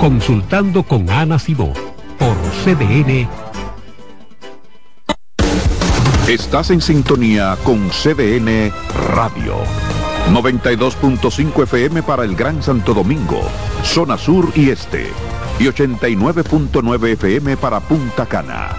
Consultando con Ana Simó por CDN. Estás en sintonía con CDN Radio. 92.5 FM para el Gran Santo Domingo, zona sur y este. Y 89.9 FM para Punta Cana.